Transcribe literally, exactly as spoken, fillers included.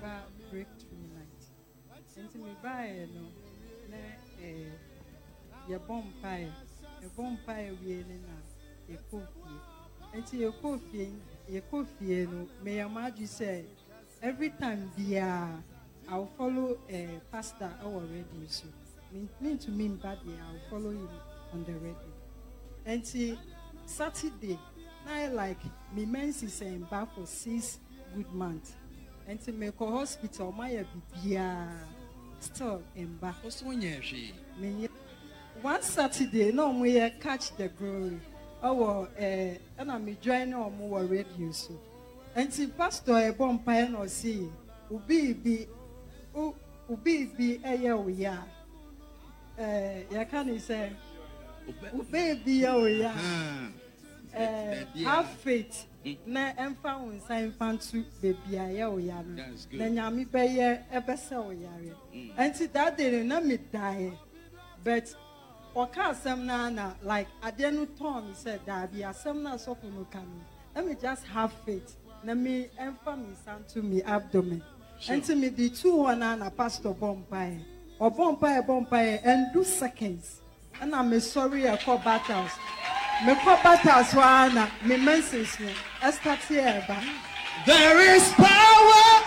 Eba breakthrough night. Enti me buy no na eh ye bonfire. A bonfire we na ye coffee. Enti ye coffee ye coffee no me imagine say every time bia I'll follow a uh, pastor our radio so. Mean, mean to mean bad yeah, I'll follow him on the radio. And see Saturday, now like me menses saying back for six good months. And to make a hospital, my bibia still in back. One Saturday, no we catch the glory. Our uh, and I'm joining on more radio so. And see pastor a bonfire no see ubi be ubi be a year we are. Uh, ya can say baby oh yeah uh, have faith na emfa wonsa emfa ntu baby aya oh yeah na nyame be ye ebese oh yare anti that day na me die but oka asem na na like ade no turn me said that be asem na so for no can let me just have faith na me emfa me santo me abdomen anti me the two one na pastor bombay or bombay bombay and do seconds. And I'm sorry I call battles. Me call battles one me mentions me. I start here. There is power